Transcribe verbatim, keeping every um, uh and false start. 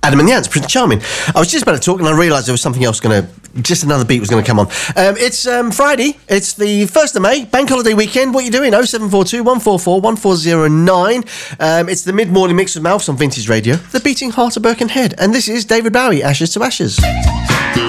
Adam and the Ants, Prince Charming. I was just about to talk and I realised there was something else going to, just another beat was going to come on. Um, it's um, Friday, it's the first of May, bank holiday weekend. What are you doing? oh seven four two, one four four, one four oh nine. Um, it's the mid-morning mix with Mouths on Vintage Radio, the beating heart of Birkenhead. And this is David Bowie, Ashes to Ashes.